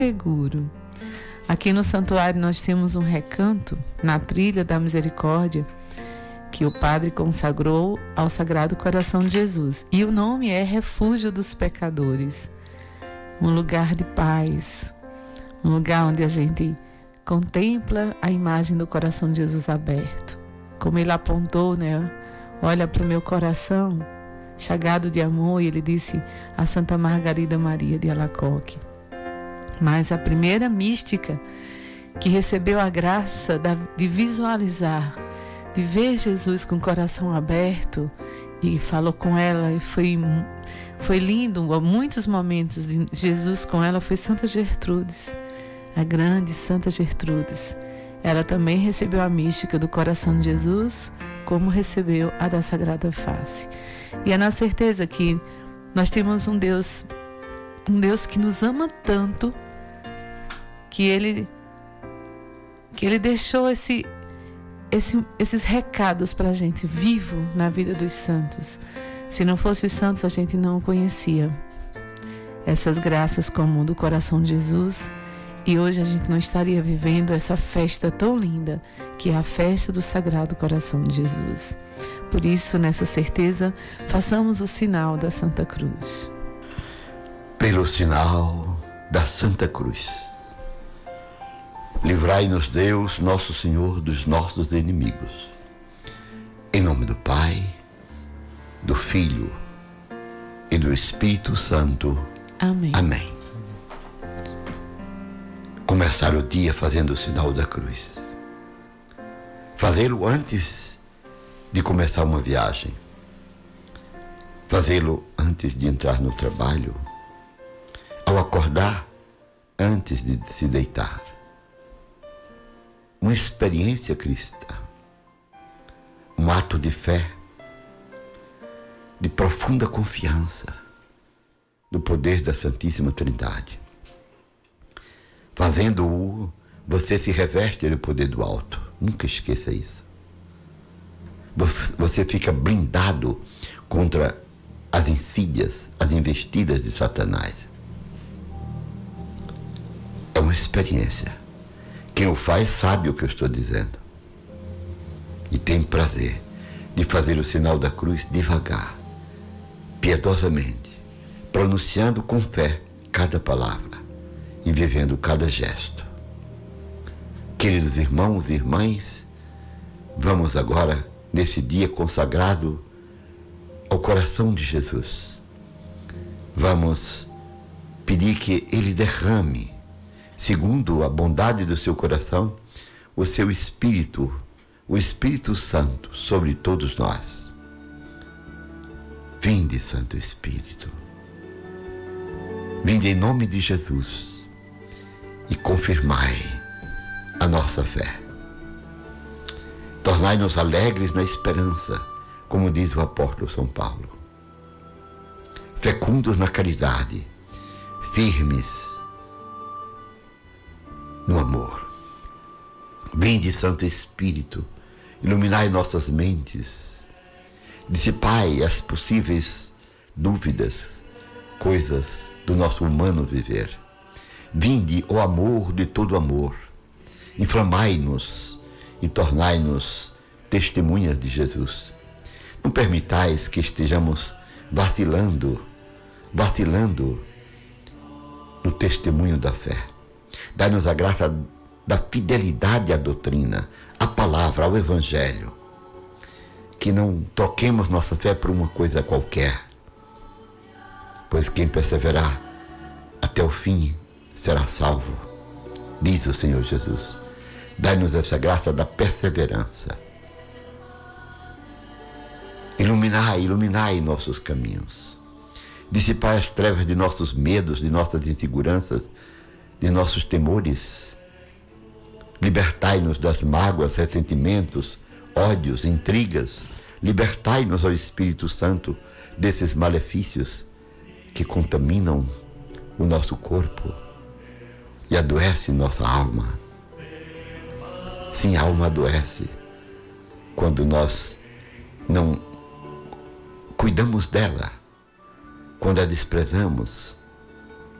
seguro. Aqui no santuário nós temos um recanto na trilha da misericórdia que o padre consagrou ao Sagrado Coração de Jesus. E o nome é Refúgio dos Pecadores. Um lugar de paz, um lugar onde a gente contempla a imagem do coração de Jesus aberto. Como ele apontou, né? Olha para o meu coração, chagado de amor, e ele disse a Santa Margarida Maria de Alacoque. Mas a primeira mística que recebeu a graça de visualizar, de ver Jesus com o coração aberto e falou com ela, e foi lindo, muitos momentos de Jesus com ela, foi Santa Gertrudes, a grande Santa Gertrudes. Ela também recebeu a mística do coração de Jesus, como recebeu a da Sagrada Face. E é na certeza que nós temos um Deus que nos ama tanto, que Ele deixou esses recados para a gente, vivo na vida dos santos. Se não fosse os santos, a gente não conhecia essas graças como do coração de Jesus, e hoje a gente não estaria vivendo essa festa tão linda, que é a festa do Sagrado Coração de Jesus. Por isso, nessa certeza, façamos o sinal da Santa Cruz. Pelo sinal da Santa Cruz, livrai-nos Deus, nosso Senhor, dos nossos inimigos. Em nome do Pai, do Filho e do Espírito Santo. Amém. Amém. Começar o dia fazendo o sinal da cruz. Fazê-lo antes de começar uma viagem. Fazê-lo antes de entrar no trabalho. Ao acordar, antes de se deitar. Uma experiência cristã, um ato de fé, de profunda confiança no poder da Santíssima Trindade. Fazendo-o, você se reveste do poder do alto. Nunca esqueça isso. Você fica blindado contra as insídias, as investidas de Satanás. É uma experiência. Quem o faz sabe o que eu estou dizendo. E tem prazer de fazer o sinal da cruz devagar, piedosamente, pronunciando com fé cada palavra e vivendo cada gesto. Queridos irmãos e irmãs, vamos agora, nesse dia consagrado ao coração de Jesus, vamos pedir que Ele derrame, segundo a bondade do seu coração, o seu Espírito, o Espírito Santo, sobre todos nós. Vinde, Santo Espírito. Vinde em nome de Jesus e confirmai a nossa fé. Tornai-nos alegres na esperança, como diz o apóstolo São Paulo. Fecundos na caridade, firmes no amor. Vinde, Santo Espírito, iluminai nossas mentes, dissipai as possíveis dúvidas, coisas do nosso humano viver. Vinde, ó amor de todo amor, inflamai-nos e tornai-nos testemunhas de Jesus. Não permitais que estejamos vacilando no testemunho da fé. Dai-nos a graça da fidelidade à doutrina, à palavra, ao Evangelho. Que não troquemos nossa fé por uma coisa qualquer, pois quem perseverar até o fim será salvo, diz o Senhor Jesus. Dai-nos essa graça da perseverança. Iluminai nossos caminhos. Dissipai as trevas de nossos medos, de nossas inseguranças, de nossos temores. Libertai-nos das mágoas, ressentimentos, ódios, intrigas. Libertai-nos, ó Espírito Santo, desses malefícios que contaminam o nosso corpo e adoecem nossa alma. Sim, a alma adoece quando nós não cuidamos dela, quando a desprezamos,